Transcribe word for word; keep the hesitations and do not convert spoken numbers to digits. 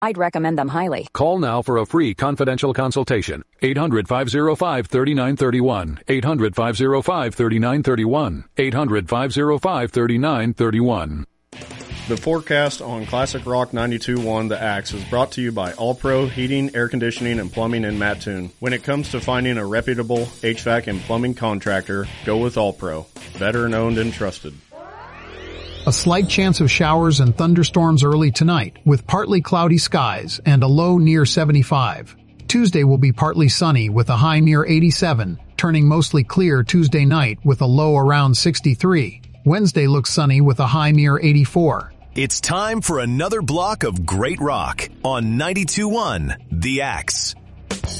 I'd recommend them highly. Call now for a free confidential consultation. eight hundred, five oh five, three nine three one. eight hundred, five oh five, three nine three one. eight hundred, five oh five, three nine three one. The forecast on Classic Rock ninety-two point one The Axe is brought to you by All Pro Heating, Air Conditioning, and Plumbing in Mattoon. When it comes to finding a reputable H V A C and plumbing contractor, go with All Pro. Veteran owned and trusted. A slight chance of showers and thunderstorms early tonight, with partly cloudy skies and a low near seventy-five. Tuesday will be partly sunny with a high near eighty-seven, turning mostly clear Tuesday night with a low around sixty-three. Wednesday looks sunny with a high near eighty-four. It's time for another block of great rock on ninety-two point one The Axe.